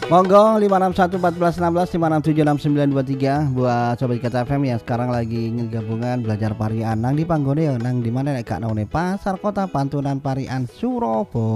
Monggo 561 14 16 567 6923 buat sobat Kata FM yang sekarang lagi gabungan belajar parian nang di panggone ya nang di mana nek gak nang pasar kota Pantunan Parian Surabaya.